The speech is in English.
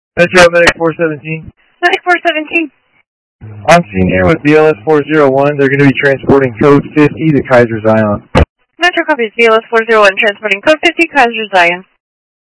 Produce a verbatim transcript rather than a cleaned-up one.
Metro Medic four seventeen. Medic four seventeen. On scene here with B L S four zero one. They're going to be transporting code fifty to Kaiser Zion. Metro copies B L S four zero one transporting code fifty Kaiser Zion.